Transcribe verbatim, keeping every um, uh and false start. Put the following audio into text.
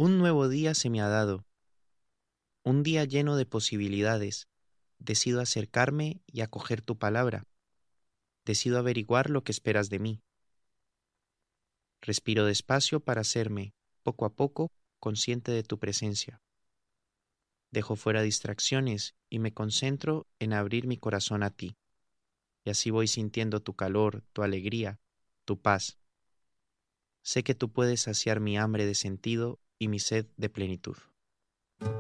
Un nuevo día se me ha dado, un día lleno de posibilidades. Decido acercarme y acoger tu palabra. Decido averiguar lo que esperas de mí. Respiro despacio para hacerme, poco a poco, consciente de tu presencia. Dejo fuera distracciones y me concentro en abrir mi corazón a ti. Y así voy sintiendo tu calor, tu alegría, tu paz. Sé que tú puedes saciar mi hambre de sentido y mi sed de plenitud.